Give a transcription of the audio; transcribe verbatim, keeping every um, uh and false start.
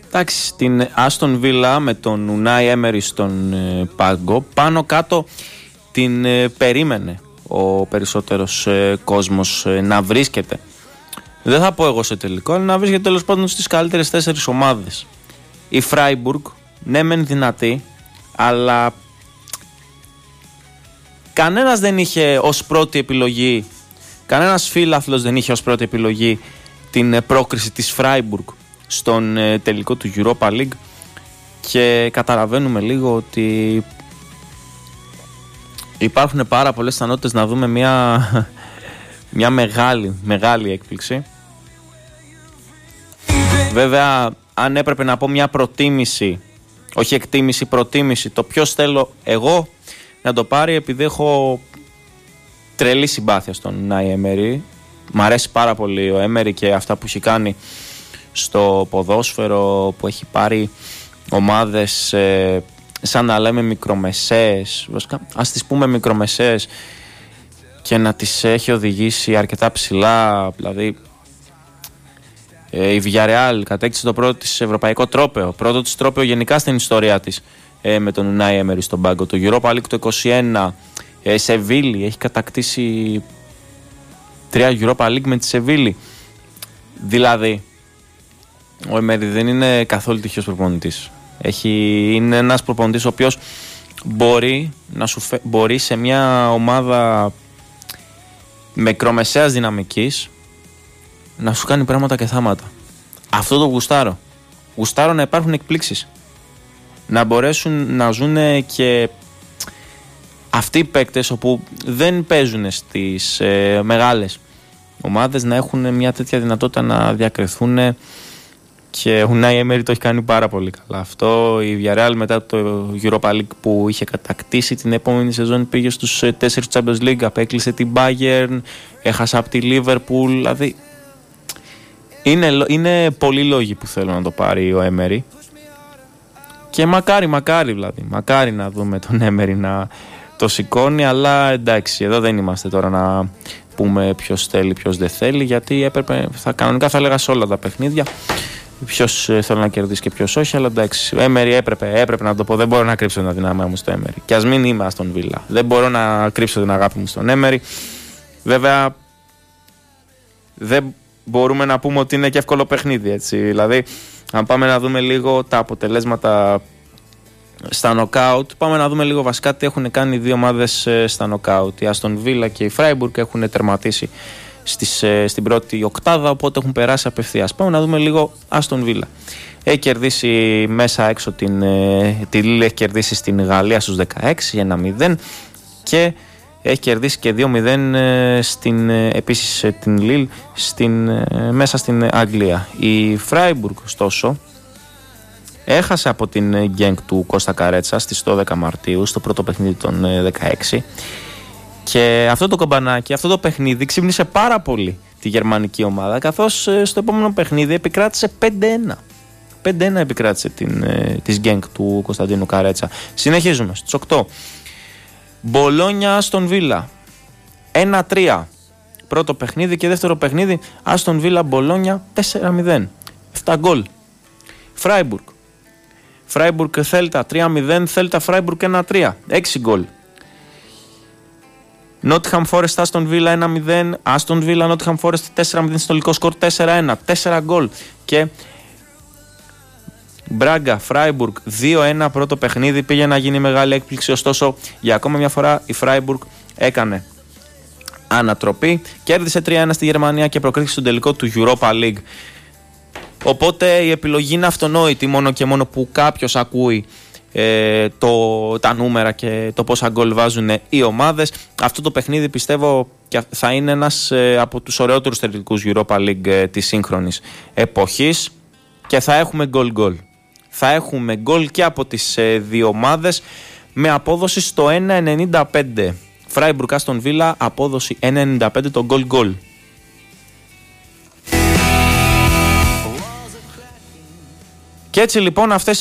Εντάξει, την Άστον Βίλα με τον Ουνάι Έμερι στον ε, πάγκο, πάνω κάτω την ε, περίμενε ο περισσότερος ε, κόσμος ε, να βρίσκεται. Δεν θα πω εγώ σε τελικό, αλλά να βρίσκεται τέλος πάντων στις καλύτερες τέσσερις ομάδες. Η Φράιμπουργκ, ναι μεν δυνατή, αλλά κανένας δεν είχε ως πρώτη επιλογή, κανένας φίλαθλος δεν είχε ως πρώτη επιλογή την ε, πρόκριση της Φράιμπουργκ στον ε, τελικό του Europa League, και καταλαβαίνουμε λίγο ότι υπάρχουν πάρα πολλές πιθανότητες να δούμε μια, μια μεγάλη, μεγάλη έκπληξη. Βέβαια, αν έπρεπε να πω μια προτίμηση, όχι εκτίμηση, προτίμηση, το ποιος θέλω εγώ να το πάρει, επειδή έχω τρελή συμπάθεια στον Ουνάι Έμερι. Μ' αρέσει πάρα πολύ ο Έμερι και αυτά που έχει κάνει στο ποδόσφαιρο, που έχει πάρει ομάδες ε, σαν να λέμε μικρομεσαίες, ας τις πούμε μικρομεσαίες, και να τις έχει οδηγήσει αρκετά ψηλά. Δηλαδή ε, η Villarreal κατέκτησε το πρώτο της ευρωπαϊκό τρόπαιο, πρώτο της τρόπαιο γενικά στην ιστορία της, ε, με τον Ουνάι Έμερι στον πάγκο. Το Europa League το είκοσι ένα, ε, Σεβίλη, έχει κατακτήσει τρία Europa League με τη Σεβίλη. Δηλαδή ο Έμερι δεν είναι καθόλου τυχαίος προπονητής. Έχει, είναι ένας προπονητής ο οποίος μπορεί, να σου φε, μπορεί σε μια ομάδα μικρομεσαίας δυναμικής να σου κάνει πράγματα και θάματα. Αυτό το γουστάρω. Γουστάρω να υπάρχουν εκπλήξεις, να μπορέσουν να ζουν και αυτοί οι παίκτες όπου δεν παίζουν στις ε, μεγάλες ομάδες, να έχουν μια τέτοια δυνατότητα να διακριθούν. Και ο Ουνάι Έμερι το έχει κάνει πάρα πολύ καλά αυτό. Η Villarreal μετά το Europa League που είχε κατακτήσει, την επόμενη σεζόν πήγε στους τέσσερις Champions League, απέκλεισε την Bayern, έχασε από τη Liverpool. Δηλαδή είναι, είναι πολλοί λόγοι που θέλω να το πάρει ο Έμερι, και μακάρι, μακάρι δηλαδή, μακάρι να δούμε τον Έμερι να το σηκώνει. Αλλά εντάξει, εδώ δεν είμαστε τώρα να πούμε ποιος θέλει, ποιος δεν θέλει, γιατί έπρεπε, θα, κανονικά θα έλεγα σε όλα τα παιχνίδια ποιος θέλει να κερδίσει και ποιος όχι. Αλλά εντάξει, ο Έμερι έπρεπε, έπρεπε να το πω. Δεν μπορώ να κρύψω την αδυναμία μου στο Έμερι. Και ας μην είμαι Άστον Βίλα, δεν μπορώ να κρύψω την αγάπη μου στον Έμερι. Βέβαια, δεν μπορούμε να πούμε ότι είναι και εύκολο παιχνίδι, έτσι. Δηλαδή, αν πάμε να δούμε λίγο τα αποτελέσματα στα νοκάουτ, πάμε να δούμε λίγο βασικά τι έχουν κάνει οι δύο ομάδες στα νοκάουτ. Η Άστον Βίλα και η Φράιμπουργκ έχουν τερματίσει Στις, στην πρώτη οκτάδα, οπότε έχουν περάσει απευθείας. Πάμε να δούμε λίγο Άστον Βίλα. Έχει κερδίσει μέσα έξω την, τη Λίλ, έχει κερδίσει στην Γαλλία στους δεκαέξι ένα μηδέν, και έχει κερδίσει και δύο μηδέν στην, επίσης την Λίλ στην, μέσα στην Αγγλία. Η Φράιμπουργκ ωστόσο έχασε από την Γκένκ του Κώστα Καρέτσα στις δώδεκα Μαρτίου στο πρώτο παιχνίδι των δεκαέξι. Και αυτό το κομπανάκι, αυτό το παιχνίδι ξύπνησε πάρα πολύ τη γερμανική ομάδα, καθώς στο επόμενο παιχνίδι επικράτησε πέντε ένα. πέντε ένα επικράτησε την, της Γκένκ του Κωνσταντίνου Καρέτσα. Συνεχίζουμε στις οκτώ. Μπολόνια Άστον Βίλα ένα τρία. Πρώτο παιχνίδι, και δεύτερο παιχνίδι Άστον Βίλα Μπολόνια τέσσερα μηδέν. επτά γκολ. Φράιμπουργκ. Φράιμπουργκ Θέλτα τρία μηδέν. Θέλτα Φράιμπουργκ ένα τρία. έξι γκολ. Νότιχαμ Φόρεστ Άστον Βίλα ένα μηδέν. Άστον Βίλα Νότιχαμ Φόρεστ τέσσερα μηδέν, συνολικό σκορ τέσσερα ένα. τέσσερα γκολ. Και Μπράγκα Φράιμπουργκ δύο ένα. Πρώτο παιχνίδι, πήγε να γίνει μεγάλη έκπληξη, ωστόσο για ακόμα μια φορά η Φράιμπουργκ έκανε ανατροπή, κέρδισε τρία ένα στη Γερμανία και προκρίθηκε στον τελικό του Europa League. Οπότε η επιλογή είναι αυτονόητη, μόνο και μόνο που κάποιος ακούει Ε, το, τα νούμερα και το πόσα γκολ βάζουν οι ομάδες. Αυτό το παιχνίδι πιστεύω θα είναι ένας ε, από τους ωραιότερους τελικούς Europa League ε, της σύγχρονης εποχής, και θα έχουμε γκολ γκολ. Θα έχουμε γκολ και από τις ε, δύο ομάδες, με απόδοση στο ένα ενενήντα πέντε. Φράιμπουργκ Άστον Βίλα, απόδοση ένα ενενήντα πέντε το γκολ γκολ. Και έτσι λοιπόν αυτές